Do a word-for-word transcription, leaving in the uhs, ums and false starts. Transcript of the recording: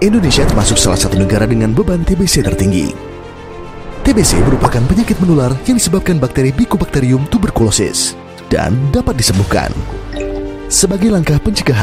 Indonesia termasuk salah satu negara dengan beban T B C tertinggi. T B C merupakan penyakit menular yang disebabkan bakteri Mycobacterium tuberculosis dan dapat disembuhkan. Sebagai langkah pencegahan,